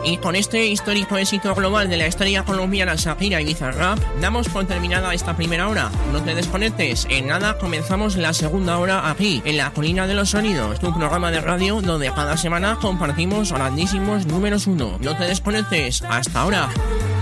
Y con este histórico éxito global de la estrella colombiana Shakira y Bizarrap, damos por terminada esta primera hora. No te desconectes, en nada comenzamos la segunda hora aquí, en La Colina de los Sonidos, tu programa de radio donde cada semana compartimos grandísimos números 1. No te desconectes, hasta ahora.